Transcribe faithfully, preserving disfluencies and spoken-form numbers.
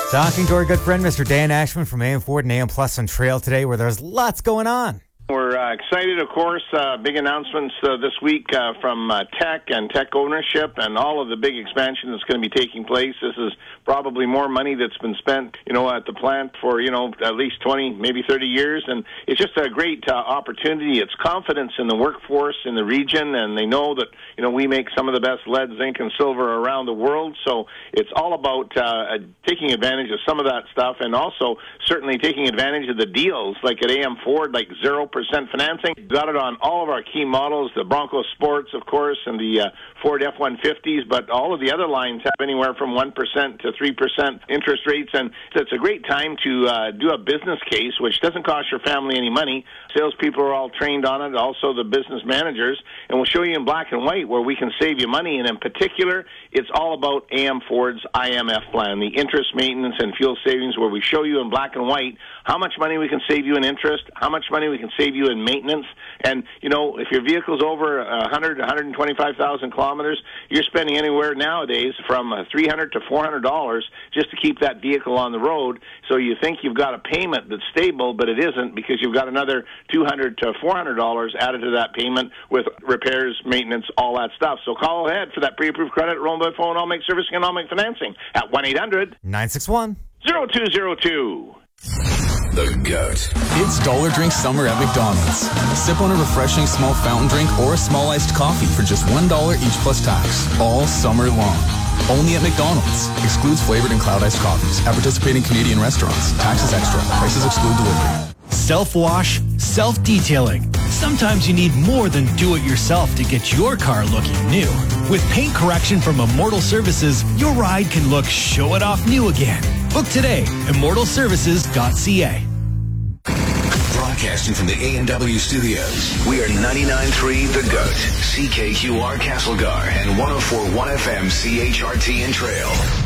Talking to our good friend, Mister Dan Ashman from A M Ford and A M Plus on Trail today, where there's lots going on. We're uh, excited, of course. Uh, big announcements uh, this week uh, from uh, tech and tech ownership and all of the big expansion that's going to be taking place. This is probably more money that's been spent, you know, at the plant for, you know, at least twenty, maybe thirty years. And it's just a great uh, opportunity. It's confidence in the workforce in the region, and they know that, you know, we make some of the best lead, zinc, and silver around the world. So it's all about uh, taking advantage of some of that stuff, and also certainly taking advantage of the deals, like at A M Ford, like zero percent financing. Got it on all of our key models, the Bronco Sports, of course, and the uh, Ford F one fifties, but all of the other lines have anywhere from one percent to three percent interest rates, and it's a great time to uh, do a business case, which doesn't cost your family any money. Salespeople are all trained on it, also the business managers, and we'll show you in black and white where we can save you money, and in particular, it's all about A M Ford's I M F plan, the interest, maintenance, and fuel savings, where we show you in black and white how much money we can save you in interest, how much money we can save you in maintenance. And, you know, if your vehicle's over one hundred, one hundred twenty-five thousand kilometers, you're spending anywhere nowadays from three hundred to four hundred dollars just to keep that vehicle on the road. So you think you've got a payment that's stable, but it isn't, because you've got another two hundred to four hundred dollars added to that payment with repairs, maintenance, all that stuff. So call ahead for that pre-approved credit, roll by phone, all make servicing, and all make financing at one eight hundred, nine six one, zero two zero two. The GOAT. It's Dollar Drink Summer at McDonald's. Sip on a refreshing small fountain drink or a small iced coffee for just one dollar each plus tax, all summer long. Only at McDonald's. Excludes flavored and cloud iced coffees. At participating Canadian restaurants. Taxes extra. Prices exclude delivery. Self-wash, self-detailing. Sometimes you need more than do-it-yourself to get your car looking new. With paint correction from Immortal Services, your ride can look show-it-off new again. Book today, immortal services dot c a. Broadcasting from the A and W studios, we are ninety-nine point three The GOAT, C K Q R Castlegar, and one oh four point one F M C H R T in Trail.